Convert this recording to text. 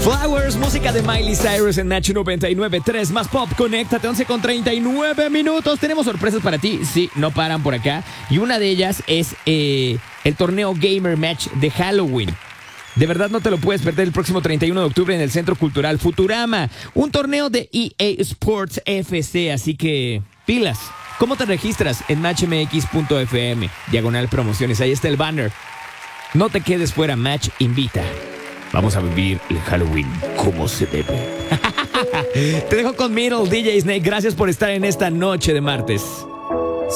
Flowers, música de Miley Cyrus en Nacho 99.3, más pop, conéctate, 11:39. Tenemos sorpresas para ti, sí, no paran por acá. Y una de ellas es el torneo Gamer Match de Halloween. De verdad no te lo puedes perder el próximo 31 de octubre en el Centro Cultural Futurama. Un torneo de EA Sports FC, así que pilas. ¿Cómo te registras? En matchmx.fm, /promociones, ahí está el banner. No te quedes fuera, Match invita. Vamos a vivir el Halloween como se debe. Te dejo con Middle, DJ Snake. Gracias por estar en esta noche de martes.